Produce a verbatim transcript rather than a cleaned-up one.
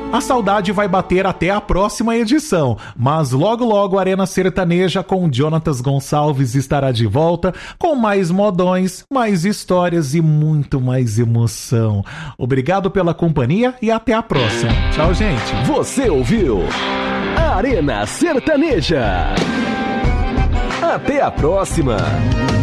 a saudade vai bater até a próxima edição, mas logo logo a Arena Sertaneja com Jonatas Gonçalves estará de volta com mais modões, mais histórias e muito mais emoção. Obrigado pela companhia e até a próxima. Tchau, gente. Você ouviu Arena Sertaneja. Até a próxima.